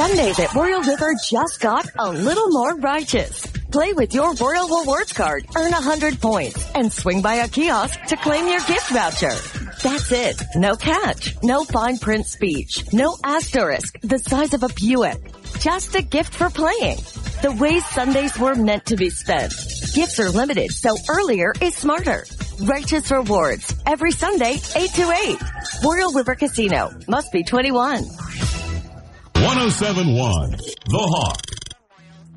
Sundays at Royal River just got a little more righteous. Play with your Royal Rewards card, earn 100 points, and swing by a kiosk to claim your gift voucher. That's it. No catch. No fine print speech. No asterisk the size of a Buick. Just a gift for playing. The way Sundays were meant to be spent. Gifts are limited, so earlier is smarter. Righteous Rewards. Every Sunday, 8 to 8. Royal River Casino. Must be 21. 107.1 The Hawk.